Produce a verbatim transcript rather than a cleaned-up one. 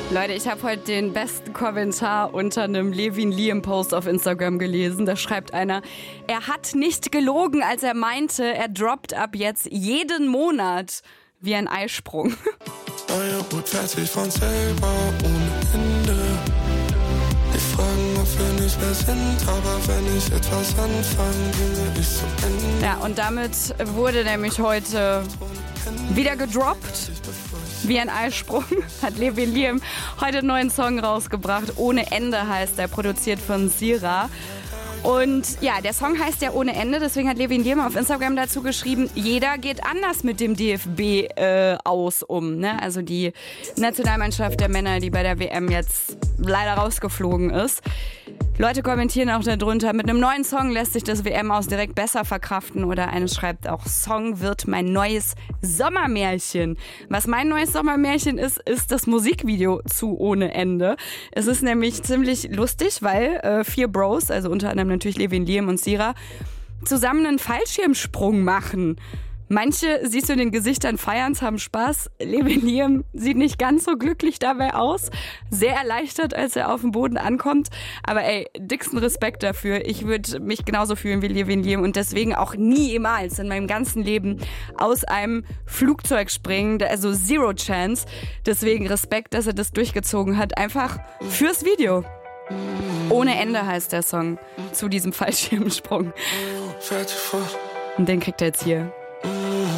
Leute, ich habe heute den besten Kommentar unter einem Levin Liam Post auf Instagram gelesen. Da schreibt einer, er hat nicht gelogen, als er meinte, er droppt ab jetzt jeden Monat wie ein Eisprung. Euer Boot fährt sich von selber ohne Ende. Ich frage, ob wir nicht mehr sind, aber wenn ich etwas anfange, ginge ich zum Ende. Ja, und damit wurde nämlich heute wieder gedroppt. Wie ein Eisprung hat Levin Liam heute einen neuen Song rausgebracht. Ohne Ende heißt er, produziert von Sira. Und ja, der Song heißt ja Ohne Ende, deswegen hat Levin Liam auf Instagram dazu geschrieben, jeder geht anders mit dem D F B äh, aus um. Ne? Also die Nationalmannschaft der Männer, die bei der W M jetzt leider rausgeflogen ist. Leute kommentieren auch darunter, mit einem neuen Song lässt sich das W M aus direkt besser verkraften. Oder eine schreibt auch, Song wird mein neues Sommermärchen. Was mein neues Sommermärchen ist, ist das Musikvideo zu Ohne Ende. Es ist nämlich ziemlich lustig, weil äh, vier Bros, also unter anderem natürlich Levin Liam und Sira, zusammen einen Fallschirmsprung machen. Manche, siehst du in den Gesichtern, feiern's, haben Spaß. Levin Liam sieht nicht ganz so glücklich dabei aus. Sehr erleichtert, als er auf dem Boden ankommt. Aber ey, dicksten Respekt dafür. Ich würde mich genauso fühlen wie Levin Liam und deswegen auch niemals in meinem ganzen Leben aus einem Flugzeug springen. Also zero chance. Deswegen Respekt, dass er das durchgezogen hat. Einfach fürs Video. Ohne Ende heißt der Song zu diesem Fallschirmsprung. Und den kriegt er jetzt hier.